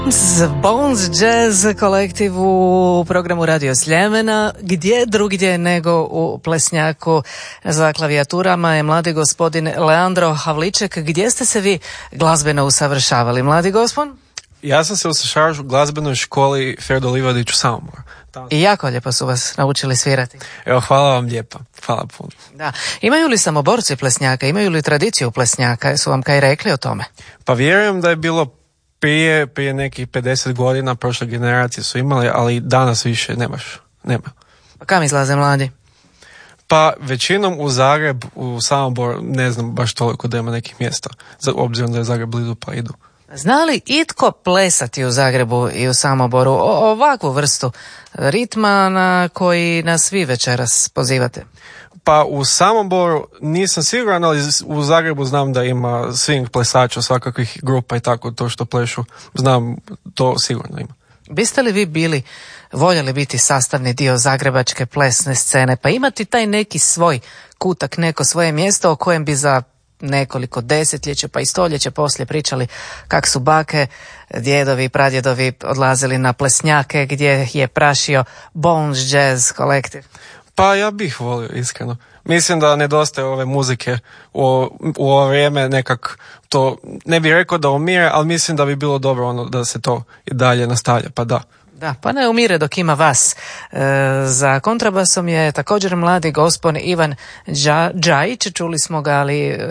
Bones Jazz kolektiv u programu Radio Sljemena, gdje drugdje nego u Plesnjaku. Za klavijaturama je mladi gospodin Leandro Havliček. Gdje ste se vi glazbeno usavršavali, mladi gospon? Ja sam se usavršavao u glazbenoj školi Ferdo Livadić u Samoboru. I jako lijepo su vas naučili svirati. Evo, hvala vam lijepa. Hvala puno. Da. Imaju li Samoborci Plesnjaka, imaju li tradiciju Plesnjaka? Su vam kaj rekli o tome? Pa vjerujem da je bilo prije nekih 50 godina, prošle generacije su imali, ali danas više nema. Pa kam izlaze mladi? Pa većinom u Zagreb, u Samobor, ne znam baš toliko da ima nekih mjesta, obzirom da je Zagreb blizu pa idu. Zna li itko plesati u Zagrebu i u Samoboru ovakvu vrstu ritma na koji nas vi večeras pozivate? Pa u Samoboru nisam siguran, ali u Zagrebu znam da ima swing plesača, svakakvih grupa i tako, to što plešu, znam, to sigurno ima. Biste li vi voljeli biti sastavni dio zagrebačke plesne scene, pa imati taj neki svoj kutak, neko svoje mjesto o kojem bi za nekoliko desetljeća pa i stoljeća poslije pričali kak su bake, djedovi i pradjedovi odlazili na Plesnjake gdje je prašio Bones Jazz kolektiv? Pa ja bih volio, iskreno. Mislim da nedostaje ove muzike u ovo vrijeme, nekak to, ne bih rekao da umire, ali mislim da bi bilo dobro da se to i dalje nastavlja, pa da. Da, pa ne umire dok ima vas. Za kontrabasom je također mladi gospon Ivan Džajić, čuli smo ga, ali